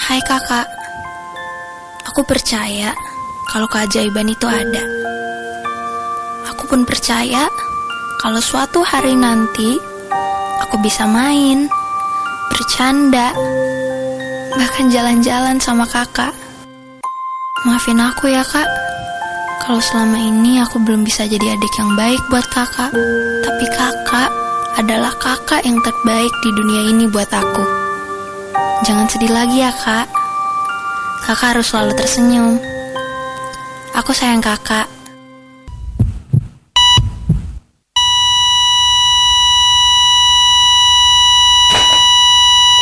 Hai kakak, aku percaya kalau keajaiban itu ada. Aku pun percaya kalau suatu hari nanti aku bisa main, bercanda, bahkan jalan-jalan sama kakak. Maafin aku ya kak, kalau selama ini aku belum bisa jadi adik yang baik buat kakak. Tapi kakak adalah kakak yang terbaik di dunia ini buat aku. Jangan sedih lagi ya kak. Kakak harus selalu tersenyum. Aku sayang kakak.